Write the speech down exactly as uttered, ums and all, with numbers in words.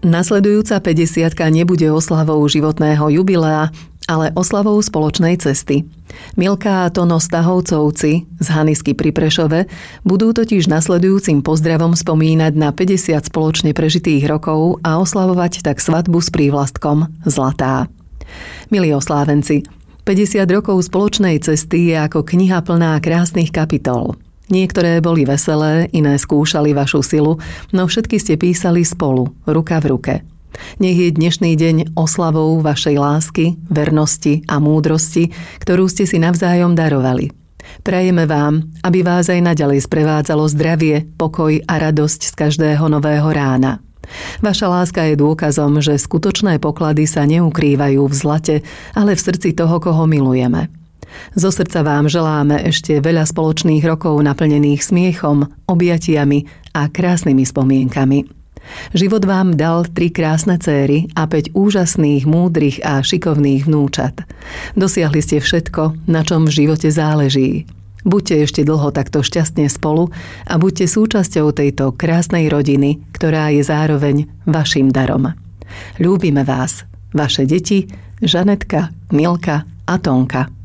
Nasledujúca päťdesiatka nebude oslavou životného jubilea, ale oslavou spoločnej cesty. Milka a Tono Stahovcovci z Hanisky pri Prešove budú totiž nasledujúcim pozdravom spomínať na päťdesiat spoločne prežitých rokov a oslavovať tak svadbu s prívlastkom Zlatá. Milí oslávenci, päťdesiat rokov spoločnej cesty je ako kniha plná krásnych kapitol. Niektoré boli veselé, iné skúšali vašu silu, no všetky ste písali spolu, ruka v ruke. Nech je dnešný deň oslavou vašej lásky, vernosti a múdrosti, ktorú ste si navzájom darovali. Prajeme vám, aby vás aj naďalej sprevádzalo zdravie, pokoj a radosť z každého nového rána. Vaša láska je dôkazom, že skutočné poklady sa neukrývajú v zlate, ale v srdci toho, koho milujeme. Zo srdca vám želáme ešte veľa spoločných rokov naplnených smiechom, objatiami a krásnymi spomienkami. Život vám dal tri krásne céry a päť úžasných, múdrych a šikovných vnúčat. Dosiahli ste všetko, na čom v živote záleží. Buďte ešte dlho takto šťastne spolu a buďte súčasťou tejto krásnej rodiny, ktorá je zároveň vašim darom. Ľúbime vás, vaše deti, Žanetka, Milka a Tonka.